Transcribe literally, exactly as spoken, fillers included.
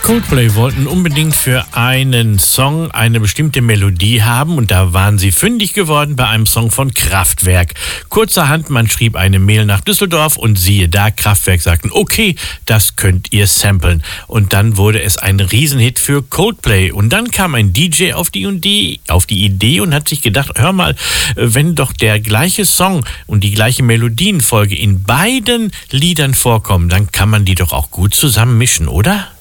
Coldplay wollten unbedingt für einen Song eine bestimmte Melodie haben und da waren sie fündig geworden bei einem Song von Kraftwerk. Kurzerhand, man schrieb eine Mail nach Düsseldorf und siehe da, Kraftwerk sagten, okay, das könnt ihr samplen. Und dann wurde es ein Riesenhit für Coldplay. Und dann kam ein D J auf die, und die, auf die Idee und hat sich gedacht, hör mal, wenn doch der gleiche Song und die gleiche Melodienfolge in beiden Liedern vorkommen, dann kann man die doch auch gut zusammen mischen, oder?